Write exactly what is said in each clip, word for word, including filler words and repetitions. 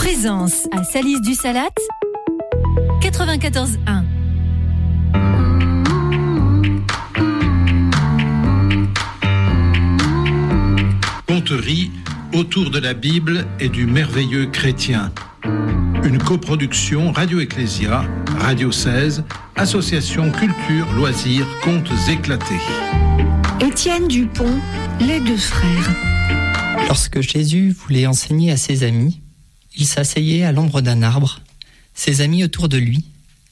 Présence à Salis du Salat, quatre-vingt-quatorze un. Conterie autour de la Bible et du merveilleux chrétien. Une coproduction Radio Ecclésia, Radio seize, Association Culture, Loisirs, Contes éclatés. Étienne Dupont, les deux frères. Lorsque Jésus voulait enseigner à ses amis, il s'asseyait à l'ombre d'un arbre, ses amis autour de lui,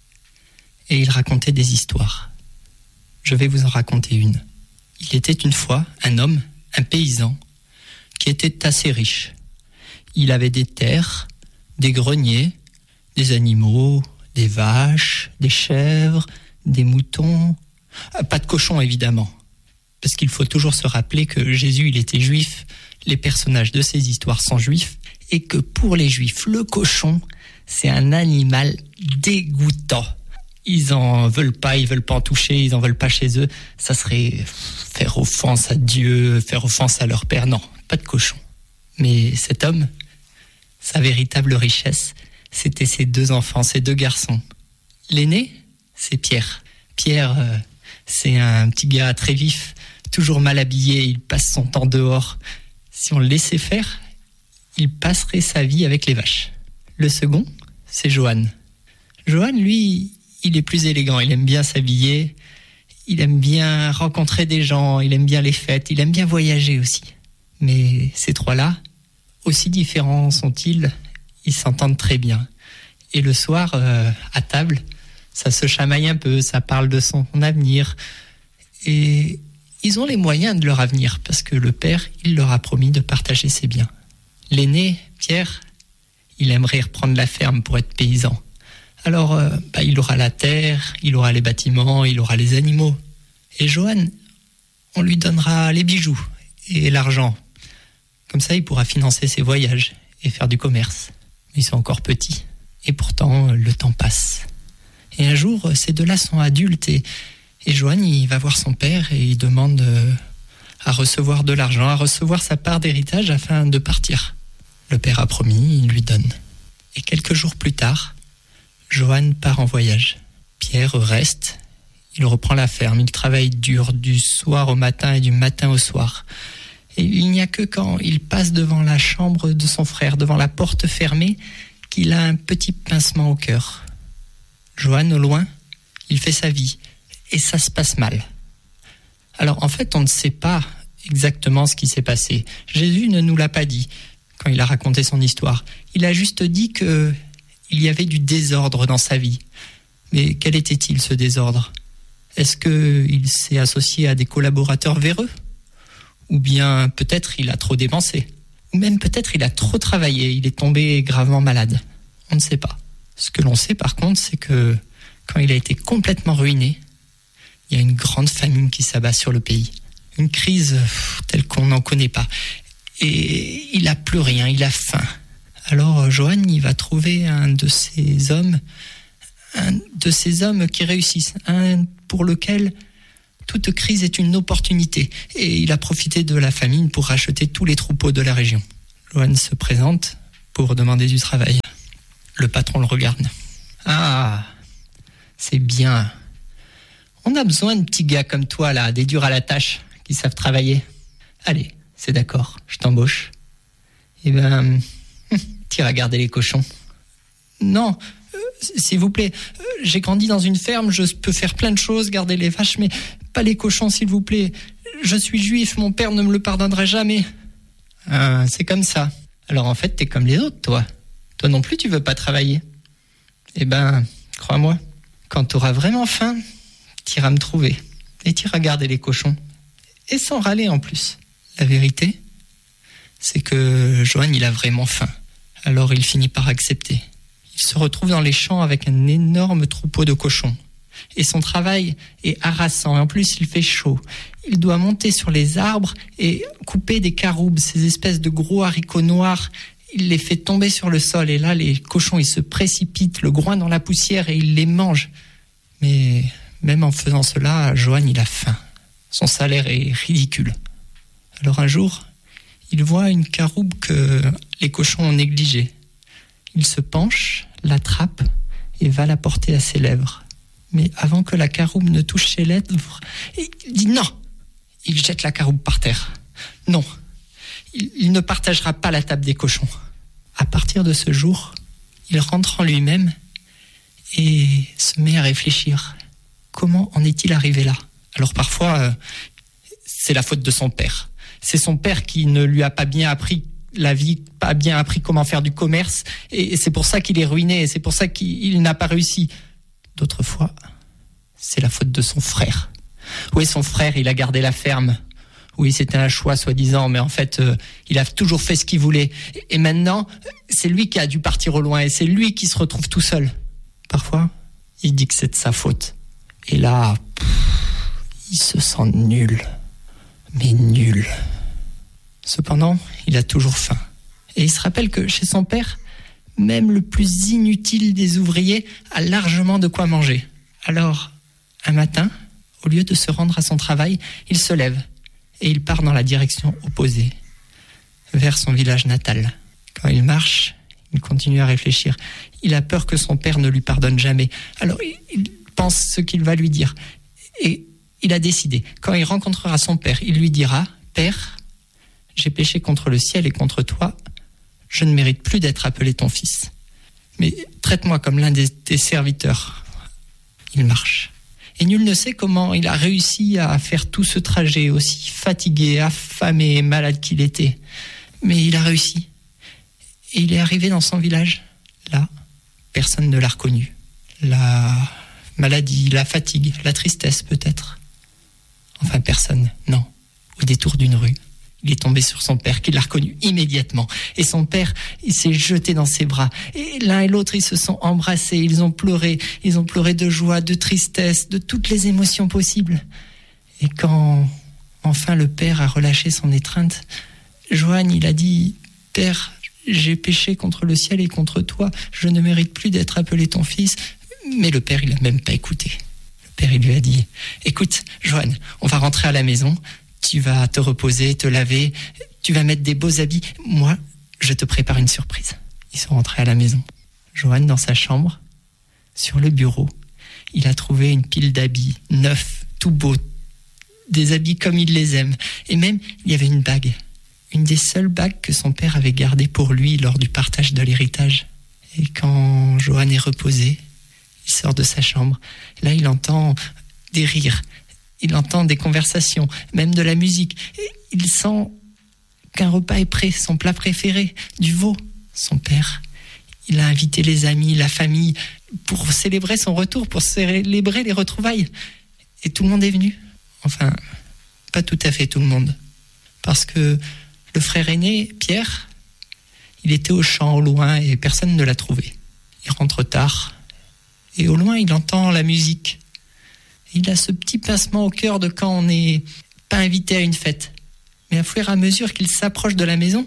et il racontait des histoires. Je vais vous en raconter une. Il était une fois un homme, un paysan, qui était assez riche. Il avait des terres, des greniers, des animaux, des vaches, des chèvres, des moutons, pas de cochons évidemment. Parce qu'il faut toujours se rappeler que Jésus, il était juif, les personnages de ces histoires sont juifs, et que pour les juifs, le cochon, c'est un animal dégoûtant. Ils en veulent pas, ils veulent pas en toucher, ils en veulent pas chez eux. Ça serait faire offense à Dieu, faire offense à leur père. Non, pas de cochon. Mais cet homme, sa véritable richesse, c'était ses deux enfants, ses deux garçons. L'aîné, c'est Pierre. Pierre, euh, c'est un petit gars très vif, toujours mal habillé, il passe son temps dehors. Si on le laissait faire, il passerait sa vie avec les vaches. Le second, c'est Johan. Johan, lui, il est plus élégant, il aime bien s'habiller, il aime bien rencontrer des gens, il aime bien les fêtes, il aime bien voyager aussi. Mais ces trois-là, aussi différents sont-ils, ils s'entendent très bien. Et le soir, euh, à table, ça se chamaille un peu, ça parle de son avenir. Et ils ont les moyens de leur avenir, parce que le père, il leur a promis de partager ses biens. L'aîné, Pierre, il aimerait reprendre la ferme pour être paysan. Alors, euh, bah, il aura la terre, il aura les bâtiments, il aura les animaux. Et Johan, on lui donnera les bijoux et l'argent. Comme ça, il pourra financer ses voyages et faire du commerce. Mais ils sont encore petits. Et pourtant, le temps passe. Et un jour, ces deux-là sont adultes et, et Johan, il va voir son père et il demande euh, à recevoir de l'argent, à recevoir sa part d'héritage afin de partir. Le père a promis, il lui donne. Et quelques jours plus tard, Johan part en voyage. Pierre reste, il reprend la ferme, il travaille dur du soir au matin et du matin au soir. Et il n'y a que quand il passe devant la chambre de son frère, devant la porte fermée, qu'il a un petit pincement au cœur. Johan, au loin, il fait sa vie, et ça se passe mal. Alors en fait, on ne sait pas exactement ce qui s'est passé. Jésus ne nous l'a pas dit quand il a raconté son histoire. Il a juste dit que il y avait du désordre dans sa vie. Mais quel était-il, ce désordre ? Est-ce qu'il s'est associé à des collaborateurs véreux ? Ou bien peut-être il a trop dépensé ? Ou même peut-être il a trop travaillé, il est tombé gravement malade. On ne sait pas. Ce que l'on sait par contre, c'est que quand il a été complètement ruiné, il y a une grande famine qui s'abat sur le pays. Une crise telle qu'on n'en connaît pas. Et il n'a plus rien, il a faim. Alors Johan, il va trouver un de ces hommes, un de ces hommes qui réussissent, un pour lequel toute crise est une opportunité. Et il a profité de la famine pour racheter tous les troupeaux de la région. Johan se présente pour demander du travail. Le patron le regarde. Ah, c'est bien. On a besoin de petits gars comme toi, là, des durs à la tâche, qui savent travailler. Allez, c'est d'accord, je t'embauche. Eh ben, t'iras garder les cochons. Non, euh, s'il vous plaît, euh, j'ai grandi dans une ferme, je peux faire plein de choses, garder les vaches, mais pas les cochons, s'il vous plaît. Je suis juif, mon père ne me le pardonnera jamais. Ah, c'est comme ça. Alors en fait, t'es comme les autres, toi. Toi non plus, tu veux pas travailler. Eh ben, crois-moi, quand t'auras vraiment faim, t'iras me trouver et t'iras garder les cochons. Et sans râler en plus. La vérité, c'est que Johan, il a vraiment faim. Alors il finit par accepter. Il se retrouve dans les champs avec un énorme troupeau de cochons. Et son travail est harassant. Et en plus, il fait chaud. Il doit monter sur les arbres et couper des caroubes, ces espèces de gros haricots noirs. Il les fait tomber sur le sol. Et là, les cochons, ils se précipitent, le groin dans la poussière, et il les mange. Mais même en faisant cela, Johan, il a faim. Son salaire est ridicule. Alors un jour, il voit une caroube que les cochons ont négligée. Il se penche, l'attrape et va la porter à ses lèvres. Mais avant que la caroube ne touche ses lèvres, il dit non. Il jette la caroube par terre. Non, il, il ne partagera pas la table des cochons. À partir de ce jour, il rentre en lui-même et se met à réfléchir. Comment en est-il arrivé là ? Alors parfois, euh, c'est la faute de son père. C'est son père qui ne lui a pas bien appris la vie, pas bien appris comment faire du commerce, et c'est pour ça qu'il est ruiné, et c'est pour ça qu'il n'a pas réussi. D'autres fois, c'est la faute de son frère. Oui, son frère, il a gardé la ferme. Oui, c'était un choix, soi-disant, mais en fait, euh, il a toujours fait ce qu'il voulait. Et maintenant, c'est lui qui a dû partir au loin, et c'est lui qui se retrouve tout seul. Parfois, il dit que c'est de sa faute. Et là, pff, il se sent nul. Mais nul. Cependant, il a toujours faim. Et il se rappelle que chez son père, même le plus inutile des ouvriers a largement de quoi manger. Alors, un matin, au lieu de se rendre à son travail, il se lève et il part dans la direction opposée, vers son village natal. Quand il marche, il continue à réfléchir. Il a peur que son père ne lui pardonne jamais. Alors, il pense ce qu'il va lui dire. Et il a décidé, quand il rencontrera son père, il lui dira « Père, j'ai péché contre le ciel et contre toi. Je ne mérite plus d'être appelé ton fils. Mais traite-moi comme l'un de tes serviteurs. » Il marche. Et nul ne sait comment il a réussi à faire tout ce trajet, aussi fatigué, affamé et malade qu'il était. Mais il a réussi. Et il est arrivé dans son village. Là, personne ne l'a reconnu. La maladie, la fatigue, la tristesse peut-être. Enfin, personne, non. Au détour d'une rue, il est tombé sur son père, qui l'a reconnu immédiatement. Et son père, il s'est jeté dans ses bras. Et l'un et l'autre, ils se sont embrassés, ils ont pleuré. Ils ont pleuré de joie, de tristesse, de toutes les émotions possibles. Et quand, enfin, le père a relâché son étreinte, Johan, il a dit « Père, j'ai péché contre le ciel et contre toi. Je ne mérite plus d'être appelé ton fils. » Mais le père, il n'a même pas écouté. Le père, il lui a dit « Écoute, Johan, on va rentrer à la maison. Tu vas te reposer, te laver, tu vas mettre des beaux habits. Moi, je te prépare une surprise. » Ils sont rentrés à la maison. Johan, dans sa chambre, sur le bureau, il a trouvé une pile d'habits neufs, tout beaux, des habits comme il les aime. Et même, il y avait une bague, une des seules bagues que son père avait gardées pour lui lors du partage de l'héritage. Et quand Johan est reposé, il sort de sa chambre. Là, il entend des rires. Il entend des conversations, même de la musique. Et il sent qu'un repas est prêt, son plat préféré, du veau. Son père, il a invité les amis, la famille, pour célébrer son retour, pour célébrer les retrouvailles. Et tout le monde est venu. Enfin, pas tout à fait tout le monde. Parce que le frère aîné, Pierre, il était au champ, au loin, et personne ne l'a trouvé. Il rentre tard, et au loin, il entend la musique. Il a ce petit pincement au cœur de quand on n'est pas invité à une fête. Mais à fur et à mesure qu'il s'approche de la maison,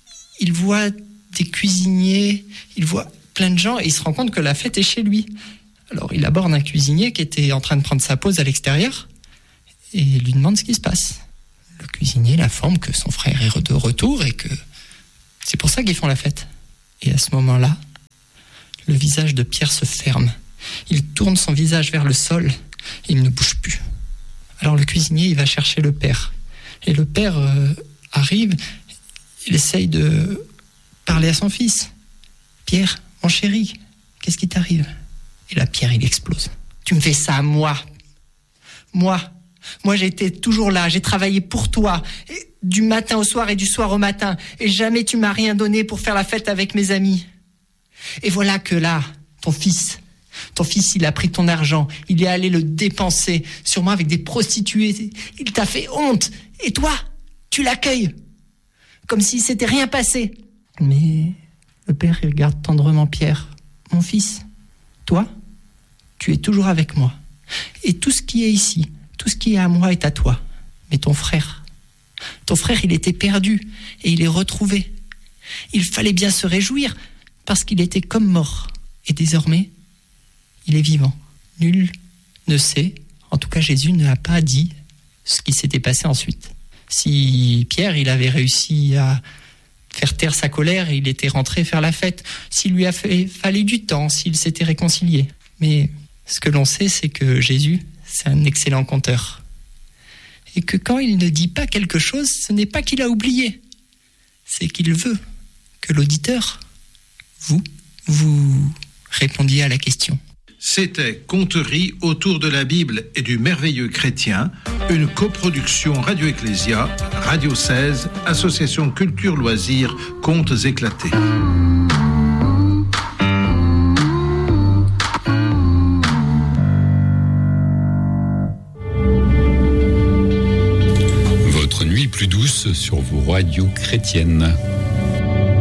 il voit des cuisiniers, il voit plein de gens et il se rend compte que la fête est chez lui. Alors il aborde un cuisinier qui était en train de prendre sa pause à l'extérieur et lui demande ce qui se passe. Le cuisinier l'informe que son frère est de retour et que c'est pour ça qu'ils font la fête. Et à ce moment-là, le visage de Pierre se ferme. Il tourne son visage vers le sol. Il ne bouge plus. Alors le cuisinier, il va chercher le père. Et le père euh, arrive, il essaye de parler à son fils. « Pierre, mon chéri, qu'est-ce qui t'arrive ?» Et là, Pierre, il explose. « Tu me fais ça à moi. Moi, moi j'ai été toujours là, j'ai travaillé pour toi, et du matin au soir et du soir au matin, et jamais tu m'as rien donné pour faire la fête avec mes amis. Et voilà que là, ton fils... Ton fils, il a pris ton argent, il est allé le dépenser, sûrement avec des prostituées. Il t'a fait honte. Et toi, tu l'accueilles, comme si s'était rien passé. Mais le père, il regarde tendrement Pierre. Mon fils, toi, tu es toujours avec moi. Et tout ce qui est ici, tout ce qui est à moi est à toi. Mais ton frère, ton frère, il était perdu et il est retrouvé. Il fallait bien se réjouir parce qu'il était comme mort. Et désormais, il est vivant. Nul ne sait, en tout cas Jésus ne a pas dit ce qui s'était passé ensuite. Si Pierre, il avait réussi à faire taire sa colère, il était rentré faire la fête, s'il lui a fait, fallu du temps, s'il s'était réconcilié. Mais ce que l'on sait, c'est que Jésus, c'est un excellent conteur. Et que quand il ne dit pas quelque chose, ce n'est pas qu'il a oublié, c'est qu'il veut que l'auditeur, vous, vous répondiez à la question. C'était Conteries autour de la Bible et du merveilleux chrétien, une coproduction Radio Ecclésia, Radio seize, Association Culture Loisirs, Contes éclatés. Votre nuit plus douce sur vos radios chrétiennes.